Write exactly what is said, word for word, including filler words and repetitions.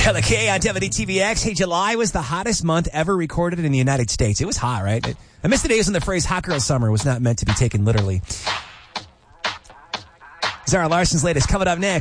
Taylor K on W T V X. Hey, July was the hottest month ever recorded in the United States. It was hot, right? I miss the days when the phrase hot girl summer was not meant to be taken literally. Zara Larson's latest coming up next.